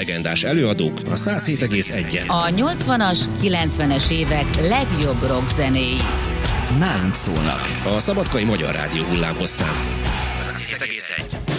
legendás előadók a 107,1-en. A 80-as, 90-es évek legjobb rock zenéi. Nálunk szólnak. A Szabadkai Magyar Rádió hullámhosszán. 107,1.